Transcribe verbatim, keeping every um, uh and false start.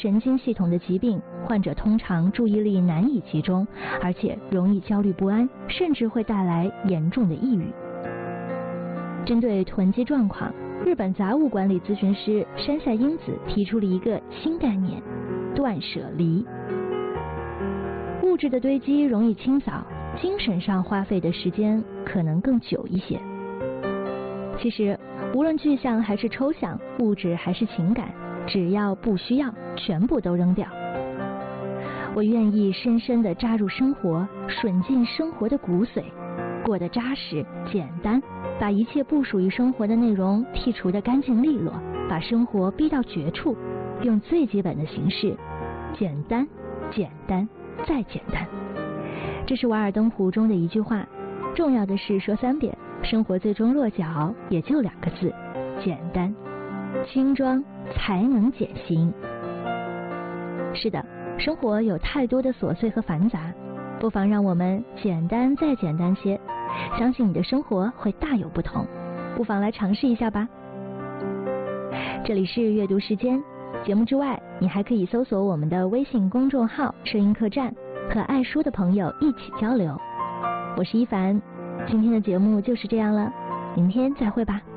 神经系统的疾病，患者通常注意力难以集中，而且容易焦虑不安，甚至会带来严重的抑郁。针对囤积状况，日本杂物管理咨询师山下英子提出了一个新概念：断舍离。物质的堆积容易清扫，精神上花费的时间可能更久一些。其实无论具象还是抽象，物质还是情感，只要不需要，全部都扔掉。我愿意深深地扎入生活，吮进生活的骨髓，过得扎实简单，把一切不属于生活的内容剔除得干净利落，把生活逼到绝处，用最基本的形式，简单简单再简单。这是瓦尔登湖中的一句话，重要的是说三遍，生活最终落脚也就两个字：简单。轻装才能减刑。是的，生活有太多的琐碎和繁杂，不妨让我们简单再简单些，相信你的生活会大有不同，不妨来尝试一下吧。这里是阅读时间，节目之外，你还可以搜索我们的微信公众号声音客栈，和爱书的朋友一起交流。我是一凡，今天的节目就是这样了，明天再会吧。